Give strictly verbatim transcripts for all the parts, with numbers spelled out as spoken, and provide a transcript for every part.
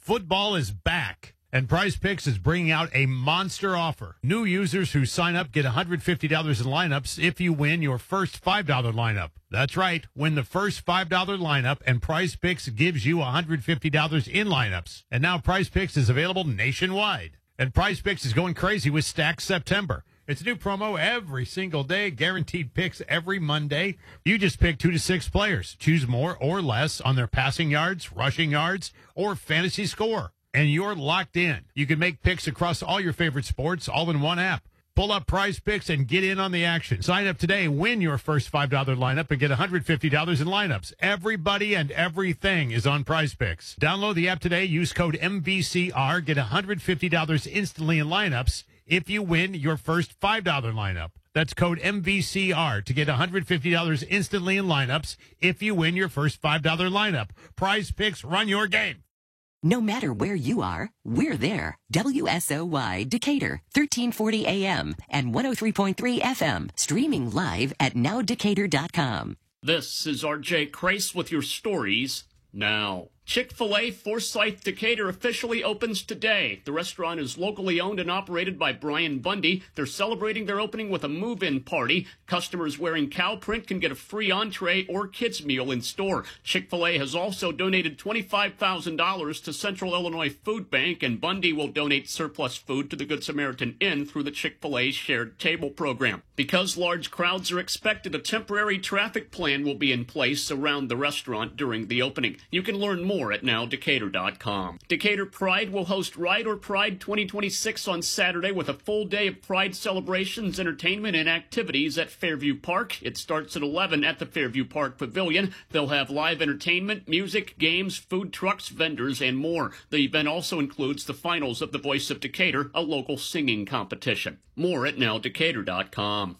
Football is back, and Prize Picks is bringing out a monster offer. New users who sign up get one hundred fifty dollars in lineups if you win your first five dollar lineup. That's right. Win the first five dollar lineup, and Prize Picks gives you one hundred fifty dollars in lineups. And now Prize Picks is available nationwide. And Prize Picks is going crazy with Stack September. It's a new promo every single day, guaranteed picks every Monday. You just pick two to six players. Choose more or less on their passing yards, rushing yards, or fantasy score. And you're locked in. You can make picks across all your favorite sports all in one app. Pull up Prize Picks and get in on the action. Sign up today, win your first five dollar lineup, and get one hundred fifty dollars in lineups. Everybody and everything is on Prize Picks. Download the app today. Use code M V C R. Get one hundred fifty dollars instantly in lineups if you win your first five dollar lineup. That's code M V C R to get one hundred fifty dollars instantly in lineups if you win your first five dollar lineup. Prize Picks, run your game. No matter where you are, we're there. W S O Y Decatur, thirteen forty A M and one oh three point three F M. Streaming live at now decatur dot com. This is R J Crace with your stories now. Chick-fil-A Forsyth Decatur officially opens today. The restaurant is locally owned and operated by Brian Bundy. They're celebrating their opening with a move-in party. Customers wearing cow print can get a free entree or kids meal in store. Chick-fil-A has also donated twenty-five thousand dollars to Central Illinois Food Bank, and Bundy will donate surplus food to the Good Samaritan Inn through the Chick-fil-A Shared Table program. Because large crowds are expected, a temporary traffic plan will be in place around the restaurant during the opening. You can learn more at now decatur dot com. Decatur Pride will host Ride or Pride twenty twenty-six on Saturday with a full day of Pride celebrations, entertainment, and activities at Fairview Park. It starts at eleven at the Fairview Park Pavilion. They'll have live entertainment, music, games, food trucks, vendors, and more. The event also includes the finals of The Voice of Decatur, a local singing competition. More at now decatur dot com.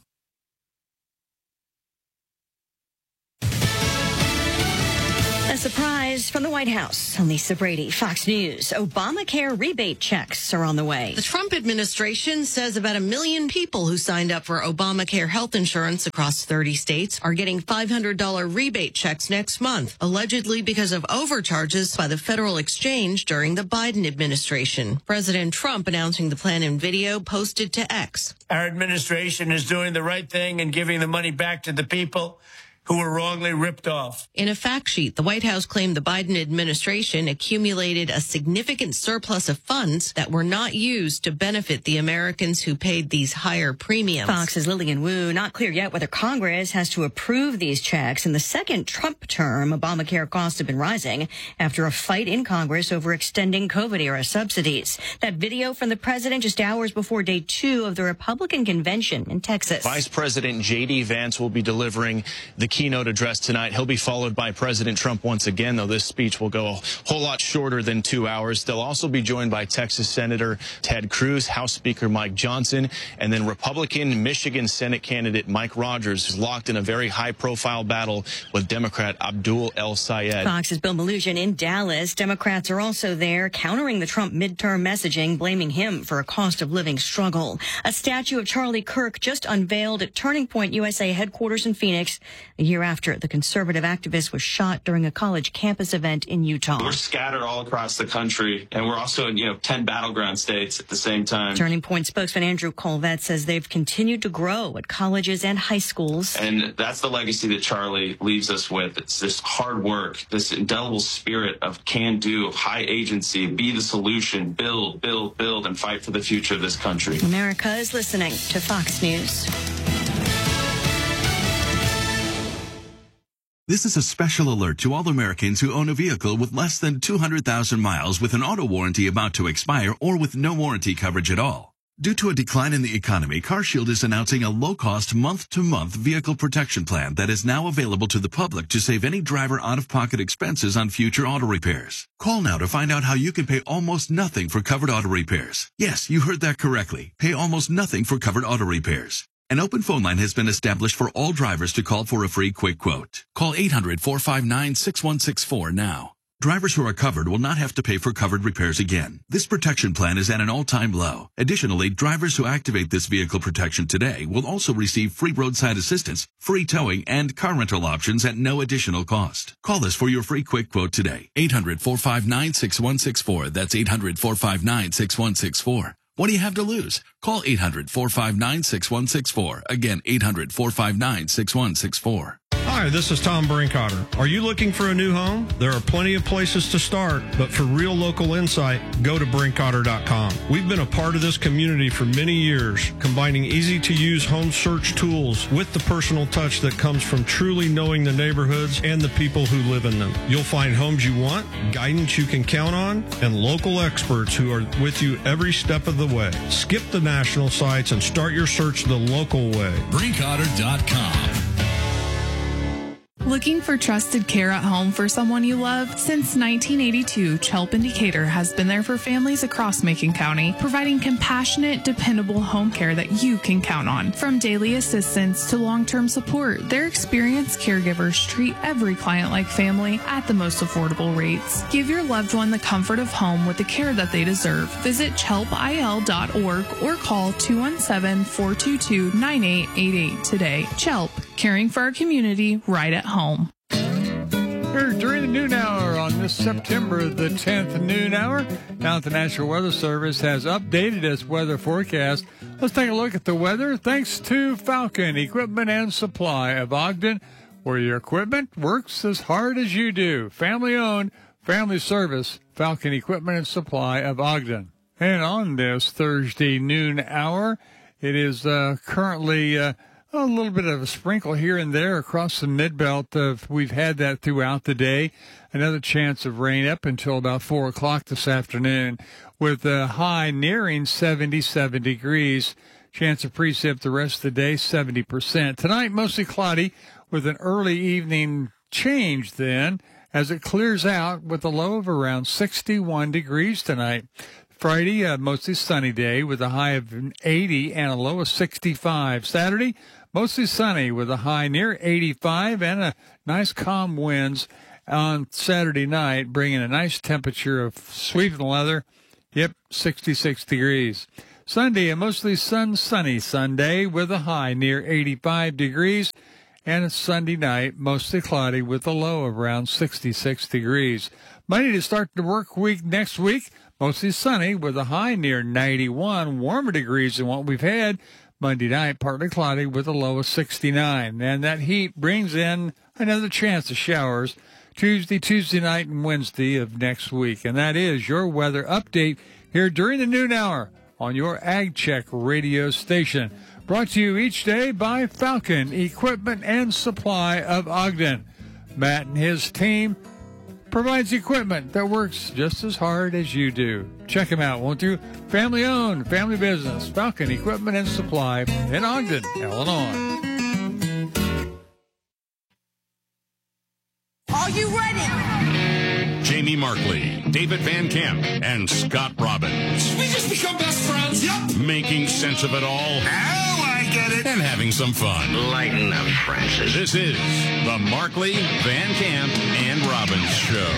A surprise from the White House. Lisa Brady, Fox News. Obamacare rebate checks are on the way. The Trump administration says about a million people who signed up for Obamacare health insurance across thirty states are getting five hundred dollars rebate checks next month, allegedly because of overcharges by the Federal Exchange during the Biden administration. President Trump announcing the plan in video posted to X. Our administration is doing the right thing and giving the money back to the people who were wrongly ripped off. In a fact sheet, the White House claimed the Biden administration accumulated a significant surplus of funds that were not used to benefit the Americans who paid these higher premiums. Fox's Lillian Wu. Not clear yet whether Congress has to approve these checks. In the second Trump term, Obamacare costs have been rising after a fight in Congress over extending COVID-era subsidies. That video from the president just hours before day two of the Republican convention in Texas. Vice President J D Vance will be delivering the keynote address tonight. He'll be followed by President Trump once again, though this speech will go a whole lot shorter than two hours. They'll also be joined by Texas Senator Ted Cruz, House Speaker Mike Johnson, and then Republican Michigan Senate candidate Mike Rogers, who's locked in a very high-profile battle with Democrat Abdul El Sayed. Fox's Bill Malugin in Dallas. Democrats are also there countering the Trump midterm messaging, blaming him for a cost of living struggle. A statue of Charlie Kirk just unveiled at Turning Point U S A headquarters in Phoenix, a year after the conservative activist was shot during a college campus event in Utah. We're scattered all across the country, and we're also in, you know, ten battleground states at the same time. Turning Point spokesman Andrew Colvett says they've continued to grow at colleges and high schools. And that's the legacy that Charlie leaves us with. It's this hard work, this indelible spirit of can-do, of high agency, be the solution, build, build, build, and fight for the future of this country. America is listening to Fox News. This is a special alert to all Americans who own a vehicle with less than two hundred thousand miles with an auto warranty about to expire or with no warranty coverage at all. Due to a decline in the economy, CarShield is announcing a low-cost month-to-month vehicle protection plan that is now available to the public to save any driver out-of-pocket expenses on future auto repairs. Call now to find out how you can pay almost nothing for covered auto repairs. Yes, you heard that correctly. Pay almost nothing for covered auto repairs. An open phone line has been established for all drivers to call for a free quick quote. Call eight hundred, four five nine, six one six four now. Drivers who are covered will not have to pay for covered repairs again. This protection plan is at an all-time low. Additionally, drivers who activate this vehicle protection today will also receive free roadside assistance, free towing, and car rental options at no additional cost. Call us for your free quick quote today. eight hundred, four five nine, six one six four. That's eight hundred, four five nine, six one six four. What do you have to lose? Call eight hundred, four five nine, six one six four. Again, eight hundred, four five nine, six one six four. Hi, this is Tom Brinkotter. Are you looking for a new home? There are plenty of places to start, but for real local insight, go to brinkotter dot com. We've been a part of this community for many years, combining easy-to-use home search tools with the personal touch that comes from truly knowing the neighborhoods and the people who live in them. You'll find homes you want, guidance you can count on, and local experts who are with you every step of the way. Skip the national sites and start your search the local way. brinkotter dot com. Looking for trusted care at home for someone you love? Since nineteen eighty-two, Chelp in Decatur has been there for families across Macon County, providing compassionate, dependable home care that you can count on. From daily assistance to long-term support, their experienced caregivers treat every client like family at the most affordable rates. Give your loved one the comfort of home with the care that they deserve. Visit chelp I L dot org or call two one seven, four two two, nine eight eight eight today. Chelp, caring for our community right at home. Here during the noon hour on this September the tenth noon hour, now that the National Weather Service has updated its weather forecast. Let's take a look at the weather thanks to Falcon Equipment and Supply of Ogden, where your equipment works as hard as you do. Family owned, family service, Falcon Equipment and Supply of Ogden. And on this Thursday noon hour, it is uh, currently uh, a little bit of a sprinkle here and there across the mid-belt. Uh, we've had that throughout the day. Another chance of rain up until about four o'clock this afternoon, with a high nearing seventy-seven degrees. Chance of precip the rest of the day, seventy percent. Tonight, mostly cloudy with an early evening change then as it clears out with a low of around sixty-one degrees tonight. Friday, uh, mostly sunny day with a high of eighty and a low of sixty-five. Saturday, mostly sunny with a high near eighty-five and a nice calm winds on Saturday night, bringing a nice temperature of sweet and leather. Yep, sixty-six degrees. Sunday, a mostly sun sunny Sunday with a high near eighty-five degrees. And a Sunday night, mostly cloudy with a low of around sixty-six degrees. Monday to start the work week next week, mostly sunny with a high near ninety-one, warmer degrees than what we've had. Monday night, partly cloudy with a low of sixty-nine. And that heat brings in another chance of showers Tuesday, Tuesday night, and Wednesday of next week. And that is your weather update here during the noon hour on your Ag Check radio station. Brought to you each day by Falcon Equipment and Supply of Ogden. Matt and his team provides equipment that works just as hard as you do. Check them out, won't you? Family owned, family business, Falcon Equipment and Supply in Ogden, Illinois. Are you ready? Jamie Markley, David Van Camp, and Scott Robbins. We just become best friends. Yep. Making sense of it all. Now I get it. And having some fun. Lighten up, Francis. This is the Markley, Van Camp, and Robbins Show.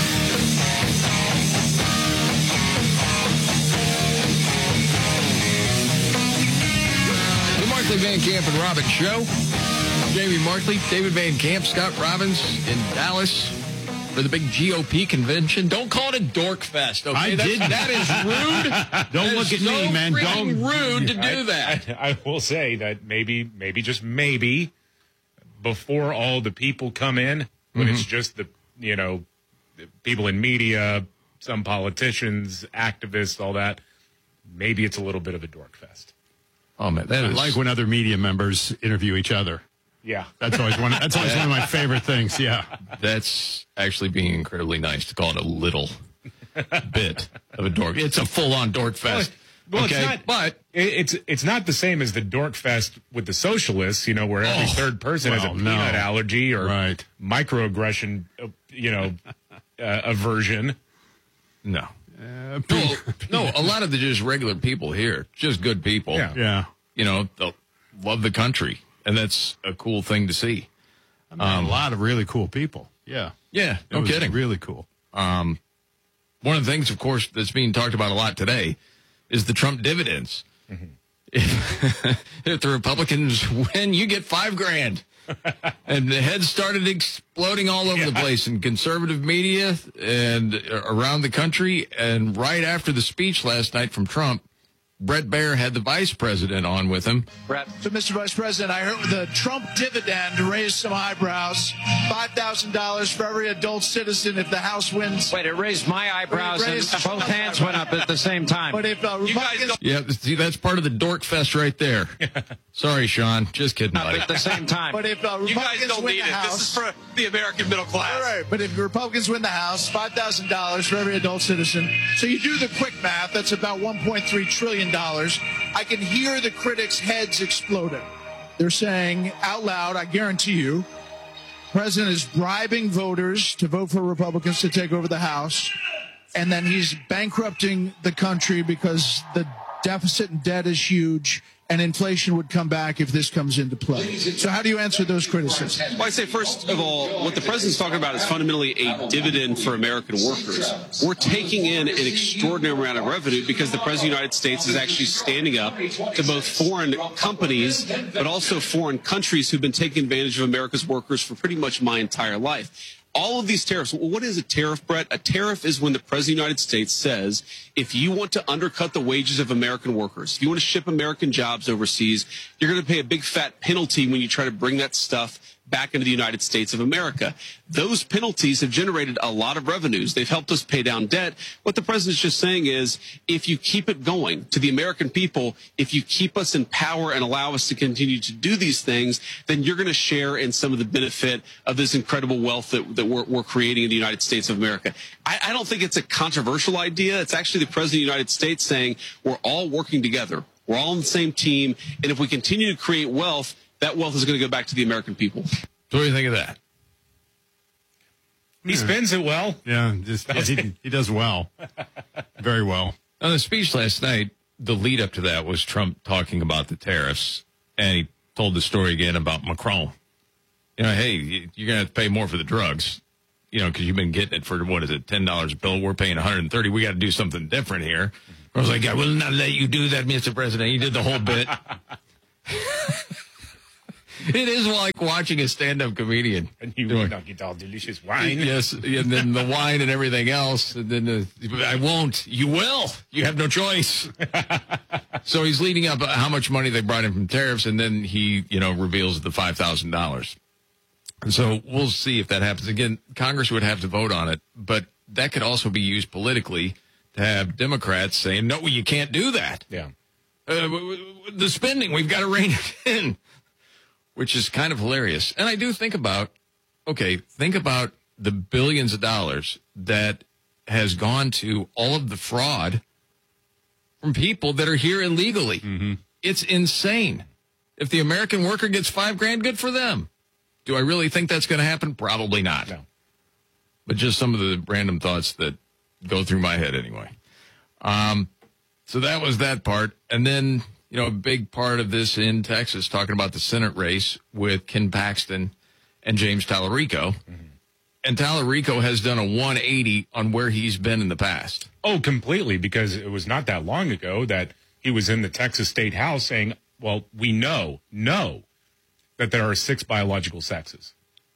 The Markley, Van Camp, and Robbins Show. Jamie Markley, David Van Camp, Scott Robbins in Dallas for the big G O P convention. Don't call it a dork fest, okay? I That's, did. That is rude. Don't That look is at me, so man. freaking Don't rude to do I, that. I, I will say that maybe, maybe just maybe, before all the people come in, when Mm-hmm. it's just the, you know, the people in media, some politicians, activists, all that, maybe it's a little bit of a dork fest. Oh man, that I is like when other media members interview each other. Yeah, that's always one. That's always one of my favorite things. Yeah, that's actually being incredibly nice to call it a little bit of a dork. It's a full-on dork fest. Well, okay, it's not, but it, it's it's not the same as the dork fest with the socialists, you know, where every Oh, third person has a well, no. peanut allergy or Right. microaggression, uh, you know, uh, aversion. no. no, no, a lot of the just regular people here, just good people. Yeah. yeah. You know, they'll love the country, and that's a cool thing to see. I met a lot of really cool people. Yeah, Yeah, it no was kidding. Really cool. Um, one of the things, of course, that's being talked about a lot today is the Trump dividends. Mm-hmm. If, if the Republicans win, you get five grand. And the heads started exploding all over yeah. the place in conservative media and around the country. And right after the speech last night from Trump, Brett Baer had the vice president on with him. Brett. So, Mister Vice President, I heard the Trump dividend raised some eyebrows. five thousand dollars for every adult citizen if the House wins. Wait, it raised my eyebrows raised and both hands went up at the same time. But if uh, Republicans... Yeah, see, that's part of the dork fest right there. Sorry, Sean. Just kidding, buddy. At the same time. But if uh, Republicans you guys don't win need the it. House... This is for the American middle class. All right, but if the Republicans win the House, five thousand dollars for every adult citizen. So you do the quick math, that's about one point three trillion dollars. I can hear the critics' heads exploding. They're saying out loud, I guarantee you, the president is bribing voters to vote for Republicans to take over the House, and then he's bankrupting the country because the deficit and debt is huge, and inflation would come back if this comes into play. So how do you answer those criticisms? Well, I say, first of all, what the president's talking about is fundamentally a dividend for American workers. We're taking in an extraordinary amount of revenue because the president of the United States is actually standing up to both foreign companies, but also foreign countries who've been taking advantage of America's workers for pretty much my entire life. All of these tariffs, what is a tariff, Brett? A tariff is when the president of the United States says, if you want to undercut the wages of American workers, if you want to ship American jobs overseas, you're going to pay a big fat penalty when you try to bring that stuff back into the United States of America. Those penalties have generated a lot of revenues. They've helped us pay down debt. What the president's just saying is, if you keep it going to the American people, if you keep us in power and allow us to continue to do these things, then you're going to share in some of the benefit of this incredible wealth that, that we're, we're creating in the United States of America. I, I don't think it's a controversial idea. It's actually the president of the United States saying, we're all working together. We're all on the same team. And if we continue to create wealth, that wealth is going to go back to the American people. So what do you think of that? He spins it well. Yeah, just, he, he does well. Very well. On the speech last night, the lead up to that was Trump talking about the tariffs, and he told the story again about Macron. You know, hey, you're going to have to pay more for the drugs, you know, because you've been getting it for, what is it, ten dollars a pill. We're paying one hundred thirty dollars. We got to do something different here. I was like, I will not let you do that, Mister President. He did the whole bit. It is like watching a stand-up comedian. And you will not get all delicious wine. Yes, and then the wine and everything else. And then the, I won't. You will. You have no choice. So he's leading up how much money they brought in from tariffs, and then he, you know, reveals the five thousand dollars. And so we'll see if that happens. Again, Congress would have to vote on it, but that could also be used politically to have Democrats saying, no, you can't do that. Yeah. Uh, the spending, we've got to rein it in. Which is kind of hilarious. And I do think about, okay, think about the billions of dollars that has gone to all of the fraud from people that are here illegally. Mm-hmm. It's insane. If the American worker gets five grand, good for them. Do I really think that's going to happen? Probably not. No. But just some of the random thoughts that go through my head anyway. Um, so that was that part. And then, you know, a big part of this in Texas, talking about the Senate race with Ken Paxton and James Tallarico. Mm-hmm. And Tallarico has done a one eighty on where he's been in the past. Oh, completely, because it was not that long ago that he was in the Texas State House saying, well, we know, know that there are six biological sexes.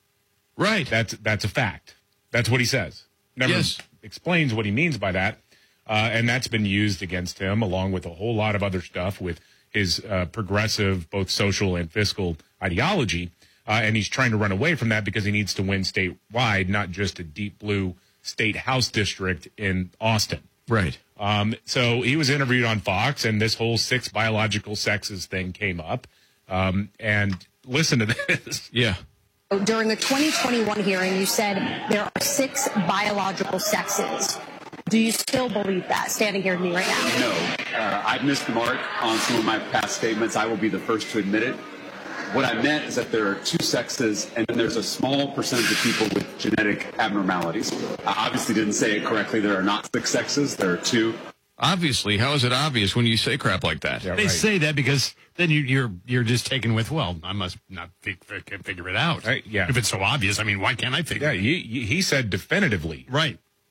Right. That's that's a fact. That's what he says. Never yes. explains what he means by that. Uh, and that's been used against him, along with a whole lot of other stuff with his uh, progressive, both social and fiscal ideology. Uh, and he's trying to run away from that because he needs to win statewide, not just a deep blue state house district in Austin. Right. Um, so he was interviewed on Fox, and this whole six biological sexes thing came up. Um, and listen to this. Yeah. During the twenty twenty-one hearing, you said there are six biological sexes. Do you still believe that, standing here with me right now? No. Uh, I've missed the mark on some of my past statements. I will be the first to admit it. What I meant is that there are two sexes, and then there's a small percentage of people with genetic abnormalities. I obviously didn't say it correctly. There are not six sexes. There are two. Obviously. How is it obvious when you say crap like that? Yeah, they right. say that because then you, you're you're just taken with, well, I must not fig- figure it out. Right, yeah. If it's so obvious, I mean, why can't I figure yeah, it out? He, he said definitively. Right.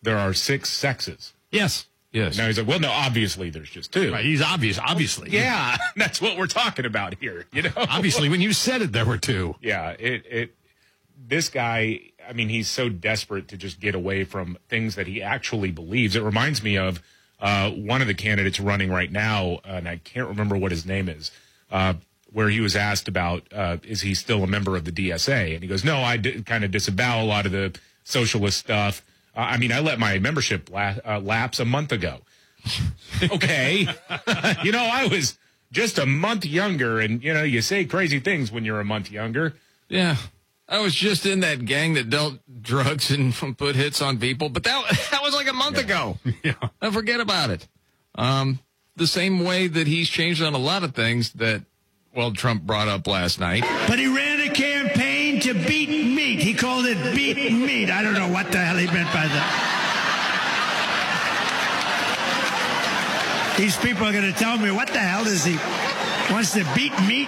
there are six sexes. Yes. Yes. Now he's like, well, no, obviously there's just two. Right, he's obvious, obviously. Yeah, that's what we're talking about here. You know, obviously, when you said it, there were two. Yeah, it it. This guy, I mean, he's so desperate to just get away from things that he actually believes. It reminds me of uh, one of the candidates running right now, and I can't remember what his name is, uh, where he was asked about, uh, is he still a member of the D S A? And he goes, no, I d- kind of disavow a lot of the socialist stuff. Uh, I mean, I let my membership la- uh, lapse a month ago. Okay. You know, I was just a month younger, and, you know, you say crazy things when you're a month younger. Yeah. I was just in that gang that dealt drugs and put hits on people, but that that was like a month yeah. ago. Yeah. I forget about it. Um, the same way that he's changed on a lot of things that, well, Trump brought up last night. But he ran a campaign to beat meat. He called it beat meat. I don't know what the hell he meant by that. These people are going to tell me, what the hell is he? Wants to beat meat?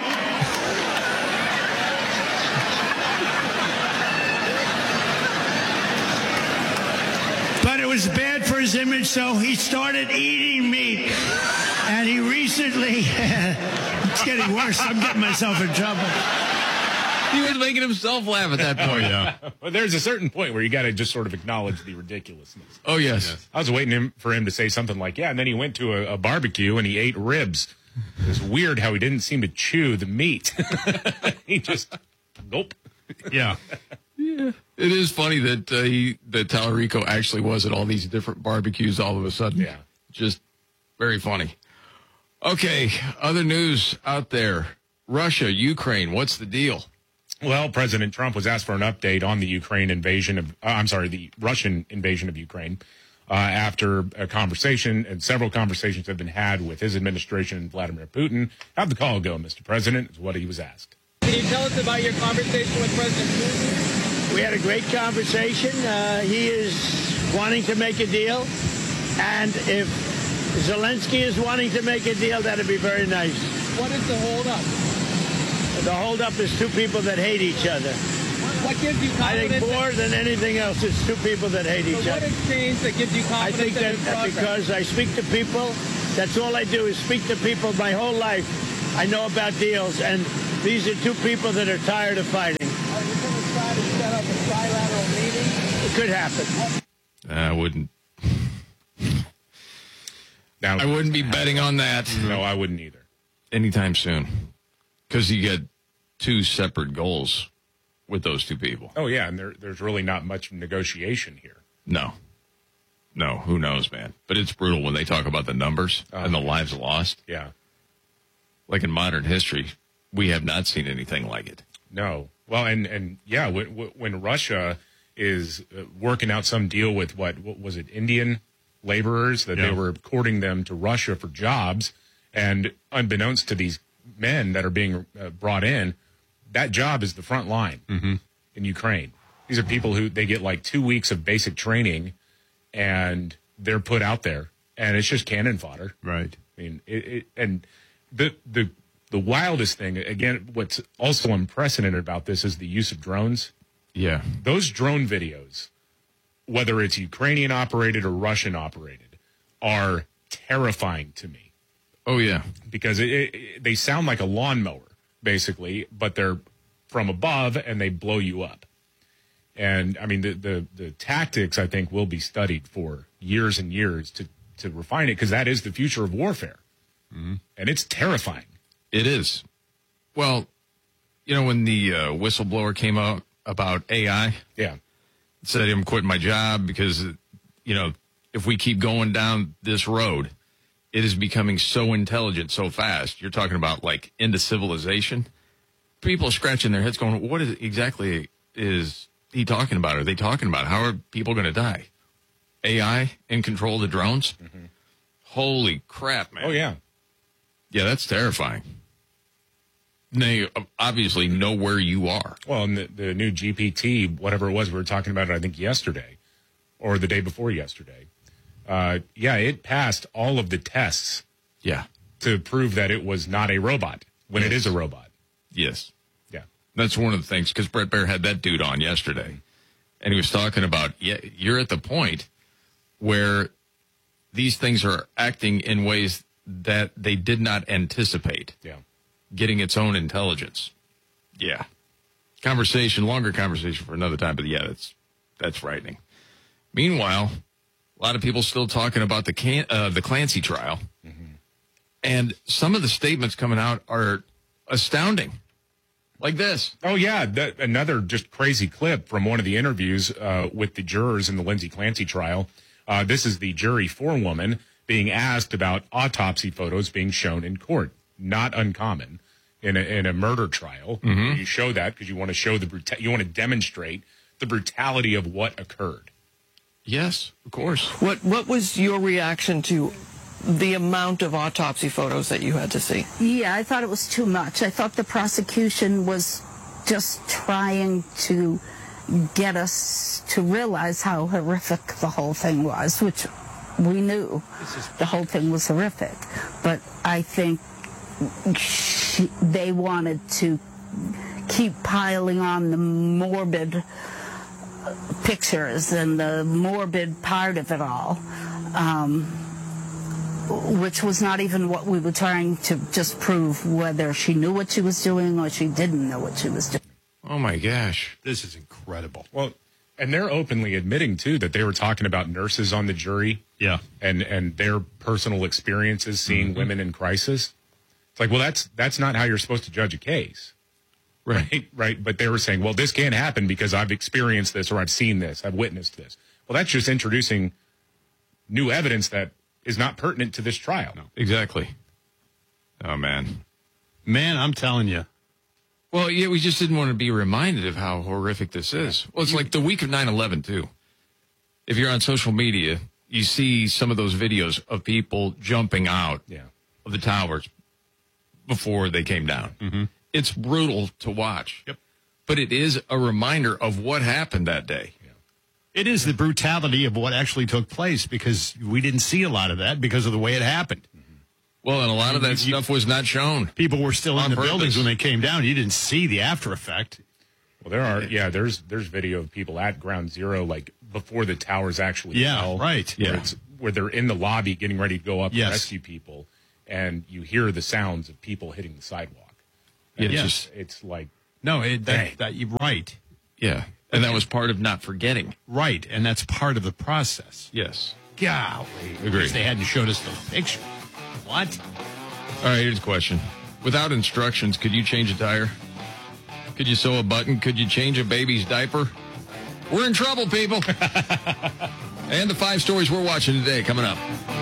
But it was bad for his image, so he started eating meat. And he recently, it's getting worse. I'm getting myself in trouble. He was making himself laugh at that point. Yeah. Well, there's a certain point where you got to just sort of acknowledge the ridiculousness. Oh, yes. yes. I was waiting him, for him to say something like, yeah, and then he went to a, a barbecue and he ate ribs. It was weird how he didn't seem to chew the meat. He just, nope. Yeah. Yeah. It is funny that uh, he that Tallarico actually was at all these different barbecues all of a sudden. Yeah. Just very funny. Okay, other news out there. Russia, Ukraine, what's the deal? Well, President Trump was asked for an update on the Ukraine invasion of, uh, I'm sorry, the Russian invasion of Ukraine uh, after a conversation, and several conversations have been had with his administration and Vladimir Putin. How'd the call go, Mister President, is what he was asked. Can you tell us about your conversation with President Putin? We had a great conversation. Uh, he is wanting to make a deal, and if Zelensky is wanting to make a deal, that'd be very nice. What is the holdup? The holdup is two people that hate each other. What gives you confidence? I think more than anything else, it's two people that hate each so other. What has changed that gives you confidence? I think that, that because I speak to people, that's all I do is speak to people my whole life. I know about deals, and these are two people that are tired of fighting. Are you going to try to set up a trilateral meeting? It could happen. I wouldn't. Now, I wouldn't be betting on that. No, I wouldn't either. Anytime soon. Because you get two separate goals with those two people. Oh, yeah, and there, there's really not much negotiation here. No. No, who knows, man. But it's brutal when they talk about the numbers uh, and the lives lost. Yeah. Like in modern history, we have not seen anything like it. No. Well, and, and yeah, when, when Russia is working out some deal with, what, what was it, Indian laborers, that yeah. they were courting them to Russia for jobs, and unbeknownst to these men that are being uh, brought in, that job is the front line mm-hmm. in Ukraine. These are people who, they get like two weeks of basic training, and they're put out there, and it's just cannon fodder. Right. I mean, it, it, and the the the wildest thing, again, what's also unprecedented about this is the use of drones. Yeah. Those drone videos, whether it's Ukrainian operated or Russian operated, are terrifying to me. Oh, yeah. Because it, it, they sound like a lawnmower, basically, but they're from above and they blow you up. And, I mean, the, the, the tactics, I think, will be studied for years and years to, to refine it, because that is the future of warfare. Mm-hmm. And it's terrifying. It is. Well, you know, when the uh, whistleblower came out about A I, yeah, said I'm quitting my job because, you know, if we keep going down this road, it is becoming so intelligent so fast. You're talking about, like, into civilization. People are scratching their heads going, what is exactly is he talking about? Are they talking about? How are people going to die? A I in control of the drones? Mm-hmm. Holy crap, man. Oh, yeah. Yeah, that's terrifying. They obviously know where you are. Well, and the, the new G P T, whatever it was, we were talking about it, I think, yesterday or the day before yesterday. Uh, yeah, it passed all of the tests. Yeah. To prove that it was not a robot when yes. it is a robot. Yes. Yeah. That's one of the things, because Brett Baer had that dude on yesterday, and he was talking about, yeah, you're at the point where these things are acting in ways that they did not anticipate. Yeah. Getting its own intelligence. Yeah. Conversation, longer conversation for another time, but yeah, that's that's frightening. Meanwhile, a lot of people still talking about the Can- uh, the Clancy trial. Mm-hmm. And some of the statements coming out are astounding. Like this. Oh, yeah. That, another just crazy clip from one of the interviews uh, with the jurors in the Lindsay Clancy trial. Uh, this is the jury forewoman being asked about autopsy photos being shown in court. Not uncommon in a, in a murder trial. Mm-hmm. You show that because you want to show the bruta- you want to demonstrate the brutality of what occurred. Yes, of course. What What was your reaction to the amount of autopsy photos that you had to see? Yeah, I thought it was too much. I thought the prosecution was just trying to get us to realize how horrific the whole thing was, which we knew the whole thing was horrific. But I think she, they wanted to keep piling on the morbid pictures and the morbid part of it all. Um, which was not even what we were trying to just prove, whether she knew what she was doing or she didn't know what she was doing. Oh, my gosh. This is incredible. Well, and they're openly admitting, too, that they were talking about nurses on the jury. Yeah. And, and their personal experiences seeing Mm-hmm. women in crisis. It's like, well, that's that's not how you're supposed to judge a case. Right. Right? Right. But they were saying, well, this can't happen because I've experienced this or I've seen this. I've witnessed this. Well, that's just introducing new evidence that is not pertinent to this trial. No, exactly. Oh, man. Man, I'm telling you. Well, yeah, we just didn't want to be reminded of how horrific this is. Well, it's like the week of nine eleven, too. If you're on social media, you see some of those videos of people jumping out yeah. of the towers before they came down. Mm-hmm. It's brutal to watch. Yep. But it is a reminder of what happened that day. It is the brutality of what actually took place, because we didn't see a lot of that because of the way it happened. Well, and a lot of that You- stuff was not shown. People were still On in the purpose. buildings when they came down. You didn't see the after effect. Well, there are, yeah, there's there's video of people at ground zero, like before the towers actually Yeah, fell. right. Where, Yeah. it's, where they're in the lobby getting ready to go up Yes. and rescue people, and you hear the sounds of people hitting the sidewalk. And Yeah, it's yes. just, it's like, No, it, Dang. that, that, you're right. Yeah. And that was part of not forgetting. Right, and that's part of the process. Yes. Golly. Agreed. Wish they hadn't showed us the picture. What? All right, here's a question. Without instructions, could you change a tire? Could you sew a button? Could you change a baby's diaper? We're in trouble, people. And the five stories we're watching today coming up.